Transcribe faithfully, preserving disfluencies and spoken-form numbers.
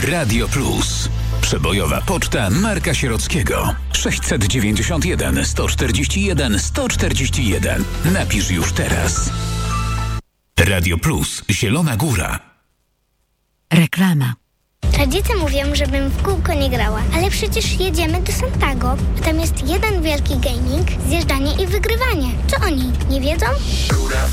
Radio Plus. Przebojowa poczta Marka Sierockiego. sześćset dziewięćdziesiąt jeden sto czterdzieści jeden sto czterdzieści jeden. Napisz już teraz. Radio Plus. Zielona Góra. Reklama. Rodzice mówią, żebym w kółko nie grała, ale przecież jedziemy do Santago. Tam jest jeden wielki gaming, zjeżdżanie i wygrywanie. Co oni nie wiedzą?